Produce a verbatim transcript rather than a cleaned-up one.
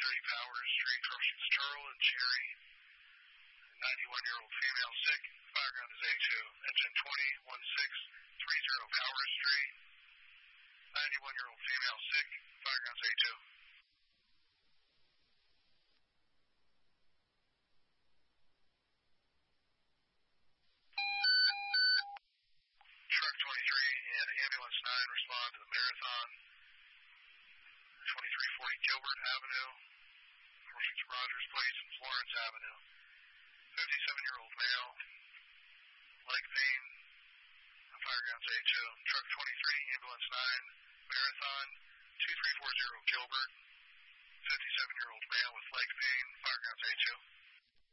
thirty Powers Street, Troshins, Turl, and Cherry. ninety-one-year-old female sick. Fire ground is A two. Engine twenty, sixteen thirty Powers Street. ninety-one-year-old female sick. Fire ground is A two. Truck twenty-three and Ambulance nine respond to the Marathon. twenty-three forty Gilbert Avenue, Troshins Rogers Place, and Florence Avenue. fifty-seven-year-old male, leg pain, fire grounds A two. Truck twenty-three, Ambulance nine, Marathon, two three four zero Gilbert, fifty-seven-year-old male with leg pain, fire grounds A two.